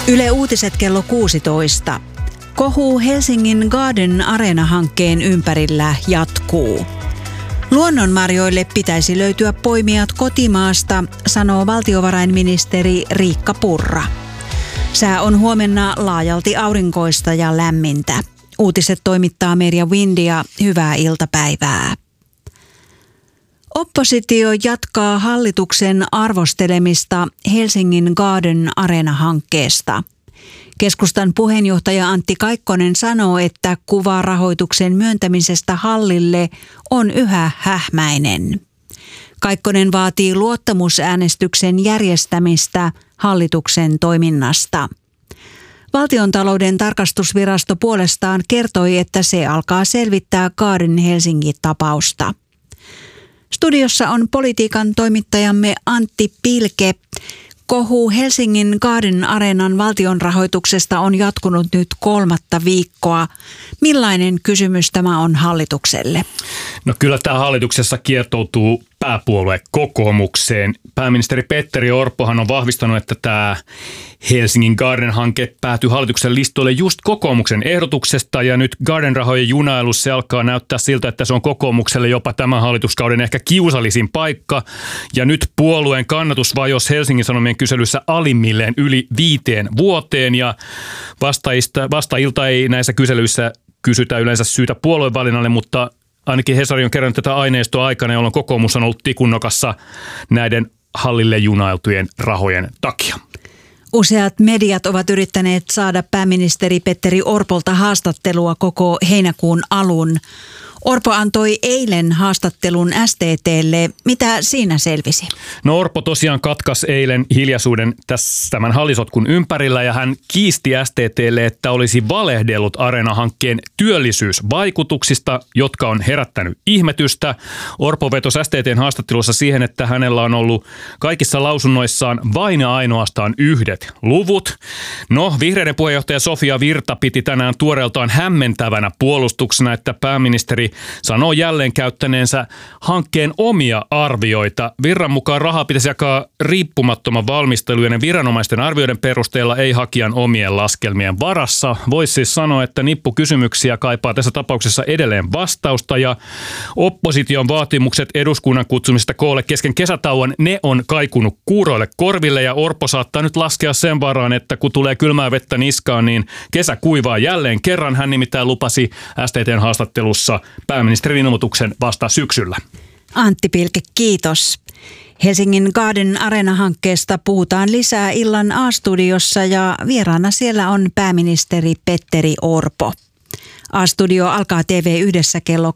Yle Uutiset kello 16. Kohu Helsingin Garden Arena-hankkeen ympärillä jatkuu. Luonnonmarjoille pitäisi löytyä poimijat kotimaasta, sanoo valtiovarainministeri Riikka Purra. Sää on huomenna laajalti aurinkoista ja lämmintä. Uutiset toimittaa Merja Windia. Hyvää iltapäivää. Oppositio jatkaa hallituksen arvostelemista Helsingin Garden Arena-hankkeesta. Keskustan puheenjohtaja Antti Kaikkonen sanoo, että kuva rahoituksen myöntämisestä hallille on yhä hähmäinen. Kaikkonen vaatii luottamusäänestyksen järjestämistä hallituksen toiminnasta. Valtiontalouden tarkastusvirasto puolestaan kertoi, että se alkaa selvittää Garden Helsinki-tapausta. Studiossa on politiikan toimittajamme Antti Pilke. Kohu Helsingin Garden Areenan valtionrahoituksesta on jatkunut nyt 3. viikkoa. Millainen kysymys tämä on hallitukselle? No kyllä tämä hallituksessa kiertoutuu pääpuolue kokoomukseen. Pääministeri Petteri Orpohan on vahvistanut, että tämä Helsingin Garden-hanke päätyi hallituksen listoille just kokoomuksen ehdotuksesta, ja nyt Garden-rahojen junailussa se alkaa näyttää siltä, että se on kokoomukselle jopa tämän hallituskauden ehkä kiusallisin paikka. Ja nyt puolueen kannatus vajosi Helsingin Sanomien kyselyssä alimmilleen yli 5 vuoteen, ja vastailta ei näissä kyselyissä kysytä yleensä syytä puoluevalinnalle, mutta ainakin Hesari on kerännyt tätä aineistoa aikana, jolloin kokoomus on ollut tikunnokassa näiden hallille junailtujen rahojen takia. Useat mediat ovat yrittäneet saada pääministeri Petteri Orpolta haastattelua koko heinäkuun alun. Orpo antoi eilen haastattelun STT:lle. Mitä siinä selvisi? No Orpo tosiaan katkaisi eilen hiljaisuuden tämän hallisotkun ympärillä, ja hän kiisti STT:lle, että olisi valehdellut Areena-hankkeen työllisyysvaikutuksista, jotka on herättänyt ihmetystä. Orpo vetosi STT:n haastattelussa siihen, että hänellä on ollut kaikissa lausunnoissaan vain ja ainoastaan yhdet luvut. No, vihreiden puheenjohtaja Sofia Virta piti tänään tuoreeltaan hämmentävänä puolustuksena, että pääministeri sanoo jälleen käyttäneensä hankkeen omia arvioita. Virran mukaan rahaa pitäisi jakaa riippumattoman valmistelujen ja viranomaisten arvioiden perusteella, ei hakijan omien laskelmien varassa. Voisi siis sanoa, että nippukysymyksiä kaipaa tässä tapauksessa edelleen vastausta, ja opposition vaatimukset eduskunnan kutsumisesta koolle kesken kesätauon, ne on kaikunut kuuroille korville, ja Orpo saattaa nyt laskea sen varaan, että kun tulee kylmää vettä niskaan, niin kesä kuivaa jälleen kerran. Hän nimittäin lupasi STT:n haastattelussa pääministerin ilmoituksen vasta syksyllä. Antti Pilke, kiitos. Helsingin Garden Arena-hankkeesta puhutaan lisää illan A-studiossa, ja vieraana siellä on pääministeri Petteri Orpo. A-studio alkaa TV1 kello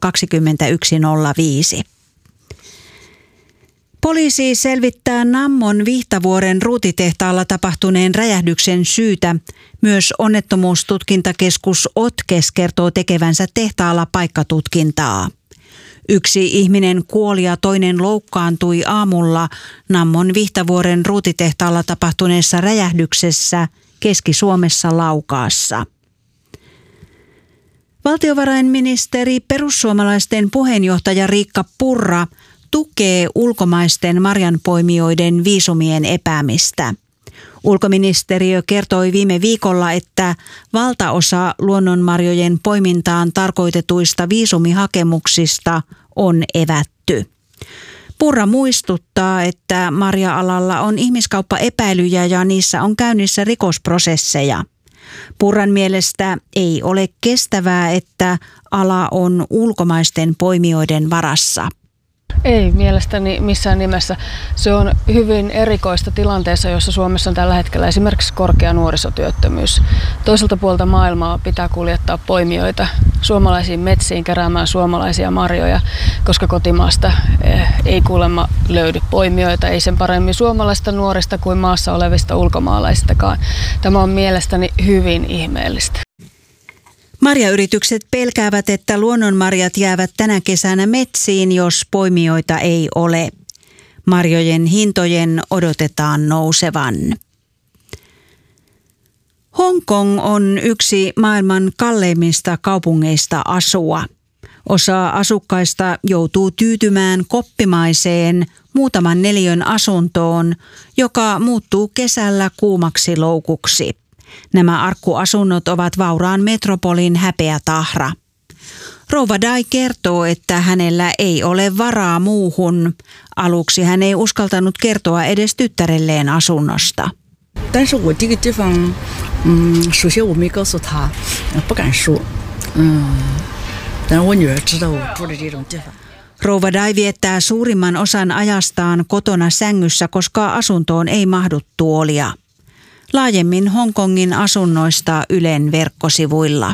21.05. Poliisi selvittää Nammon Vihtavuoren ruutitehtaalla tapahtuneen räjähdyksen syytä. Myös onnettomuustutkintakeskus OTKES kertoo tekevänsä tehtaalla paikkatutkintaa. 1 ihminen kuoli ja toinen loukkaantui aamulla Nammon Vihtavuoren ruutitehtaalla tapahtuneessa räjähdyksessä Keski-Suomessa Laukaassa. Valtiovarainministeri perussuomalaisten puheenjohtaja Riikka Purra tukee ulkomaisten marjanpoimijoiden viisumien epäämistä. Ulkoministeriö kertoi viime viikolla, että valtaosa luonnonmarjojen poimintaan tarkoitetuista viisumihakemuksista on evätty. Purra muistuttaa, että marja-alalla on ihmiskauppaepäilyjä ja niissä on käynnissä rikosprosesseja. Purran mielestä ei ole kestävää, että ala on ulkomaisten poimijoiden varassa. Ei mielestäni missään nimessä. Se on hyvin erikoista tilanteessa, jossa Suomessa on tällä hetkellä esimerkiksi korkea nuorisotyöttömyys. Toiselta puolta maailmaa pitää kuljettaa poimijoita suomalaisiin metsiin keräämään suomalaisia marjoja, koska kotimaasta ei kuulemma löydy poimijoita, ei sen paremmin suomalaisista nuorista kuin maassa olevista ulkomaalaisistakaan. Tämä on mielestäni hyvin ihmeellistä. Marjayritykset pelkäävät, että luonnonmarjat jäävät tänä kesänä metsiin, jos poimijoita ei ole. Marjojen hintojen odotetaan nousevan. Hongkong on yksi maailman kalleimmista kaupungeista asua. Osa asukkaista joutuu tyytymään koppimaiseen muutaman neliön asuntoon, joka muuttuu kesällä kuumaksi loukuksi. Nämä arkkuasunnot ovat vauraan metropolin häpeätahra. Rouva Dai kertoo, että hänellä ei ole varaa muuhun. Aluksi hän ei uskaltanut kertoa edes tyttärelleen asunnosta. 但是我这个地方首先我没告诉他不敢说但是我女儿知道我住的这种地方 Rouva Dai viettää suurimman osan ajastaan kotona sängyssä, koska asuntoon ei mahdu tuolia. Laajemmin Hongkongin asunnoista Ylen verkkosivuilla.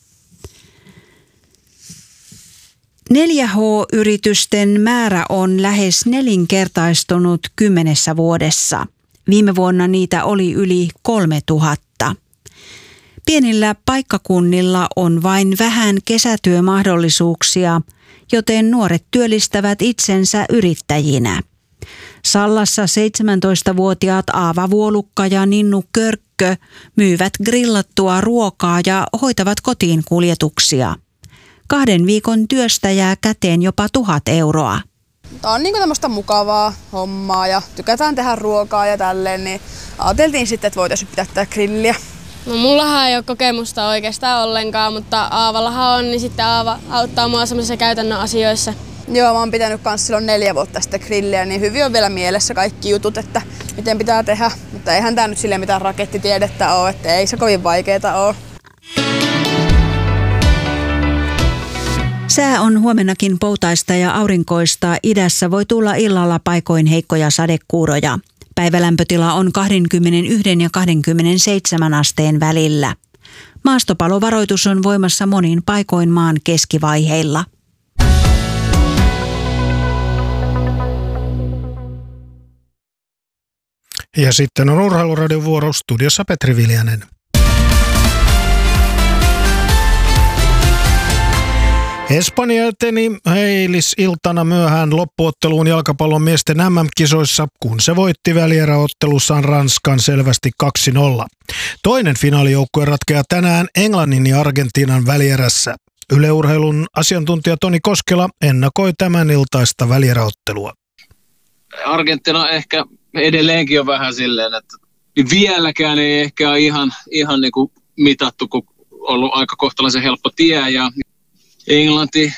4H-yritysten määrä on lähes nelinkertaistunut 10 vuodessa. Viime vuonna niitä oli yli 3000. Pienillä paikkakunnilla on vain vähän kesätyömahdollisuuksia, joten nuoret työllistävät itsensä yrittäjinä. Sallassa 17-vuotiaat Aava Vuolukka ja Ninnu Körkkö myyvät grillattua ruokaa ja hoitavat kotiin kuljetuksia. 2 viikon työstä jää käteen jopa 1,000 euroa. Tämä on tämmöistä mukavaa hommaa ja tykätään tehdä ruokaa ja tälleen, niin ajateltiin sitten, että voitaisiin pitää tätä grilliä. No mullahan ei ole kokemusta oikeastaan ollenkaan, mutta Aavallahan on, niin sitten Aava auttaa mua semmoisissa käytännön asioissa. Joo, mä oon pitänyt kans silloin 4 vuotta sitten grilliä, niin hyvin on vielä mielessä kaikki jutut, että miten pitää tehdä. Mutta eihän tää nyt silleen mitään rakettitiedettä ole, että ei se kovin vaikeeta ole. Sää on huomennakin poutaista ja aurinkoista. Idässä voi tulla illalla paikoin heikkoja sadekuuroja. Päivälämpötila on 21 ja 27 asteen välillä. Maastopalovaroitus on voimassa monin paikoin maan keskivaiheilla. Ja sitten on Urheiluradion vuoro, studiossa Petri Viljanen. Espanja eteni eilisiltana myöhään loppuotteluun jalkapallon miesten MM-kisoissa, kun se voitti välieräottelussaan Ranskan selvästi 2-0. Toinen finaalijoukkue ratkeaa tänään Englannin ja Argentiinan välierässä. Yle Urheilun asiantuntija Toni Koskela ennakoi tämän iltaista välieräottelua. Argentiina ehkä edelleenkin on vähän silleen, että vieläkään ei ehkä ole ihan niin kuin mitattu, kun on ollut aika kohtalaisen helppo tie ja Englanti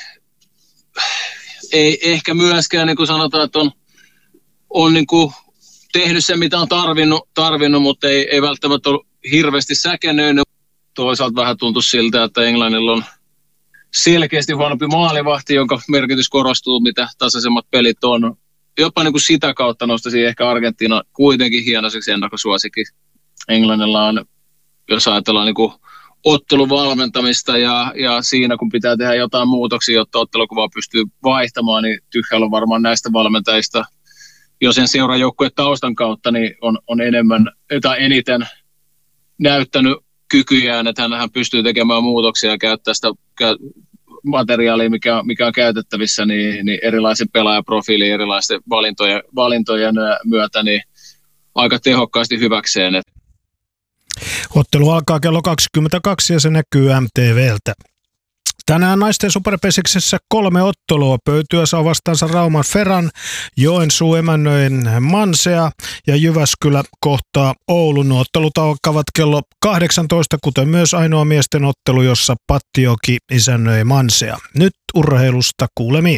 ei ehkä myöskään, niin kuin sanotaan, että on niin kuin tehnyt se, mitä on tarvinnut, mutta ei välttämättä ollut hirveästi säkenöinyt. Toisaalta vähän tuntui siltä, että Englannilla on selkeästi huonompi maalivahti, jonka merkitys korostuu, mitä tasaisemmat pelit on. Jopa niin kuin sitä kautta nostaisin ehkä Argentiina kuitenkin hienoiseksi ennakkosuosikin. Englannilla on, jos ajatellaan niin kuin ottelun valmentamista ja siinä kun pitää tehdä jotain muutoksia, jotta ottelukuvaa pystyy vaihtamaan, niin Tuchel on varmaan näistä valmentajista, jo sen seurajoukkueen taustan kautta, niin on eniten näyttänyt kykyjään, että hän pystyy tekemään muutoksia ja käyttää sitä materiaalia, mikä on käytettävissä, niin erilaisen pelaajaprofiilin, erilaisten valintojen myötä, niin aika tehokkaasti hyväkseen. Ottelu alkaa kello 22 ja se näkyy MTVltä. Tänään naisten superpesiksessä 3 ottelua. Pöytyä saa vastaansa Rauman Ferran, Joensuu emännöin Mansea ja Jyväskylä kohtaa Oulun. Ottelut alkavat kello 18, kuten myös ainoa miesten ottelu, jossa Pattioki isännöi Mansea. Nyt urheilusta kuulemiin.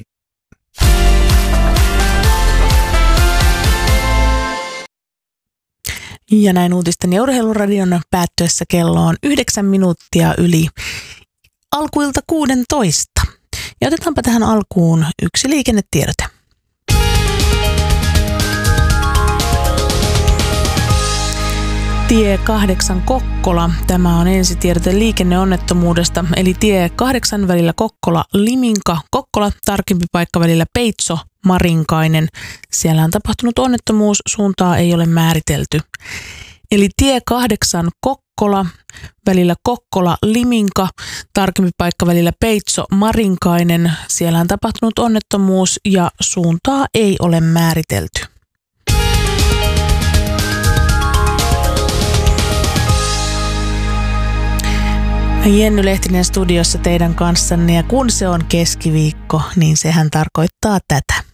Ja näin uutisten ja urheiluradion päättyessä kello on 9 minuuttia yli alkuilta 16. Ja otetaanpa tähän alkuun yksi liikennetiedote. Tie 8 Kokkola. Tämä on ensitiedote liikenneonnettomuudesta, eli tie 8 välillä Kokkola-Liminka. Kokkola, tarkempi paikka välillä Peitso-Marinkainen. Siellä on tapahtunut onnettomuus, suuntaa ei ole määritelty. Eli tie 8 Kokkola, välillä Kokkola-Liminka, tarkempi paikka välillä Peitso-Marinkainen. Siellä on tapahtunut onnettomuus ja suuntaa ei ole määritelty. Jenny Lehtinen studiossa teidän kanssanne, ja kun se on keskiviikko, niin sehän tarkoittaa tätä.